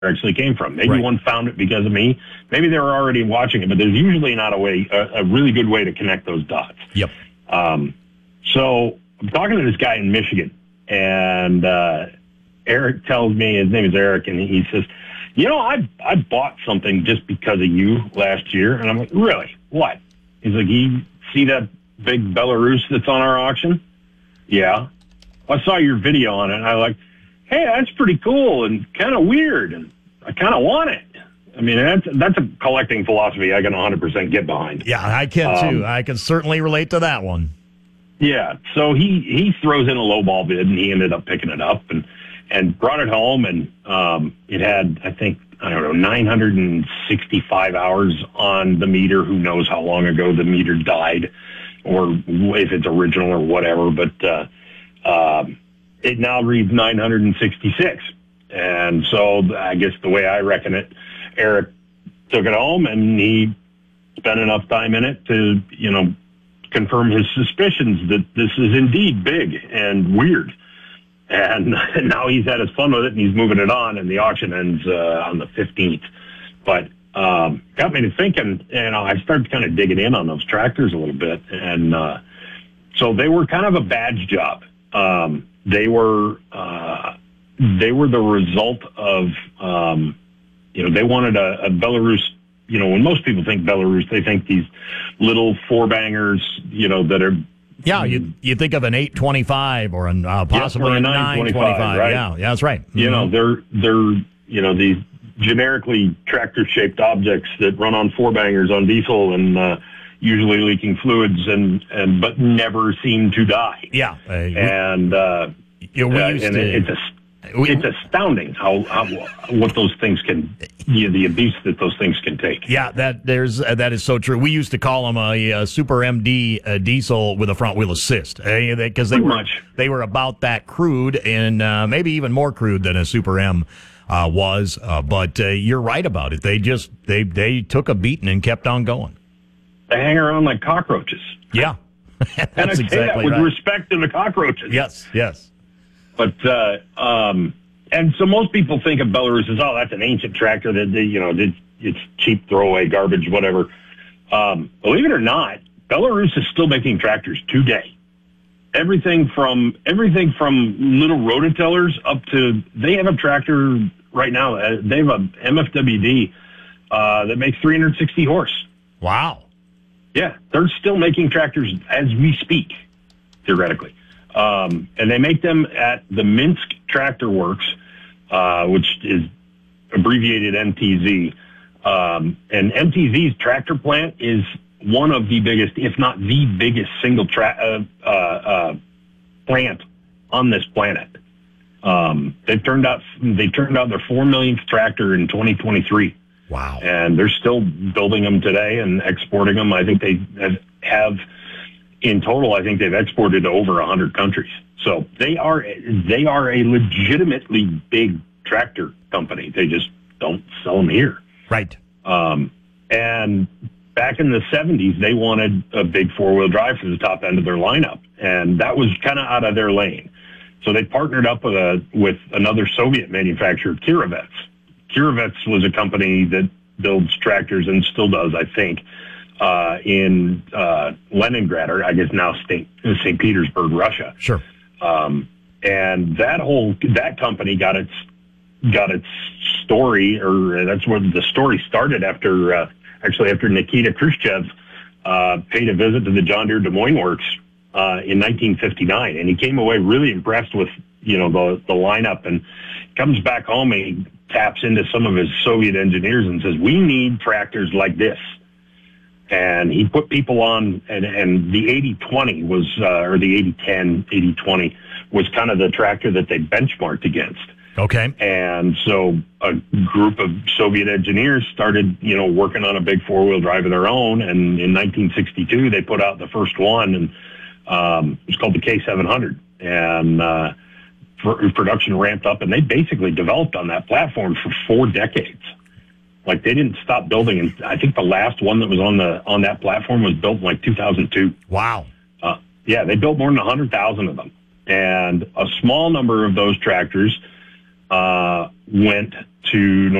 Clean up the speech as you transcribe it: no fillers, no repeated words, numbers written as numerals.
actually came from. Maybe one found it because of me. Maybe they were already watching it, but there's usually not a really good way to connect those dots. Yep. So I'm talking to this guy in Michigan, and Eric tells me, his name is Eric, and he says, I bought something just because of you last year. And I'm like, really? What? He's like, you see that big Belarus that's on our auction? Yeah. I saw your video on it, and I like, hey, that's pretty cool and kind of weird, and I kind of want it. I mean, that's a collecting philosophy I can 100% get behind. Yeah, I can too. I can certainly relate to that one. Yeah, so he throws in a lowball bid, and he ended up picking it up and brought it home, and it had, I think, 965 hours on the meter. Who knows how long ago the meter died, or if it's original or whatever, but it now reads 966. And so I guess the way I reckon it, Eric took it home and he spent enough time in it to, confirm his suspicions that this is indeed big and weird. And now he's had his fun with it, and he's moving it on, and the auction ends on the 15th. But got me to thinking, I started kind of digging in on those tractors a little bit. And so they were kind of a badge job. They were the result of, they wanted a Belarus. When most people think Belarus, they think these little four-bangers, that are. Yeah, you think of an 825 or possibly a 925, right? Yeah, that's right. Mm-hmm. They're these generically tractor-shaped objects that run on four-bangers on diesel and usually leaking fluids but never seem to die. Yeah, it's astounding how what those things can, the abuse that those things can take. Yeah, that is so true. We used to call them a Super MD diesel with a front wheel assist because they were about that crude and maybe even more crude than a Super M was. But you're right about it. They took a beating and kept on going. They hang around like cockroaches. Yeah, and I say that with respect to the cockroaches. Yes. But and so most people think of Belarus as, that's an ancient tractor that it's cheap throwaway garbage, whatever. Believe it or not, Belarus is still making tractors today. Everything from little rototillers up to, they have a tractor right now. They have a MFWD that makes 360 horse. Wow. Yeah, they're still making tractors as we speak, theoretically. And they make them at the Minsk Tractor Works, which is abbreviated MTZ. And MTZ's tractor plant is one of the biggest, if not the biggest, single plant on this planet. They turned out their 4 millionth tractor in 2023. Wow! And they're still building them today and exporting them. I think they have. In total, I think they've exported to over 100 countries. So they are a legitimately big tractor company. They just don't sell them here. Right. And back in the 70s, they wanted a big four-wheel drive for the top end of their lineup, and that was kind of out of their lane. So they partnered up with another Soviet manufacturer, Kirovets. Kirovets was a company that builds tractors and still does, I think, in Leningrad, or I guess now St. Petersburg, Russia. Sure. And that company got its story, or that's where the story started after Nikita Khrushchev paid a visit to the John Deere Des Moines Works in 1959, and he came away really impressed with the lineup, and comes back home and he taps into some of his Soviet engineers and says, "We need tractors like this." And he put people on, and the 80-20 was, or the 80-10, 80-20 was kind of the tractor that they benchmarked against. Okay. And so a group of Soviet engineers started, working on a big four-wheel drive of their own. And in 1962, they put out the first one, and it was called the K700. And production ramped up, and they basically developed on that platform for 4 decades. Like, they didn't stop building, and I think the last one that was on that platform was built in like 2002. Wow. Yeah, they built more than 100,000 of them, and a small number of those tractors went to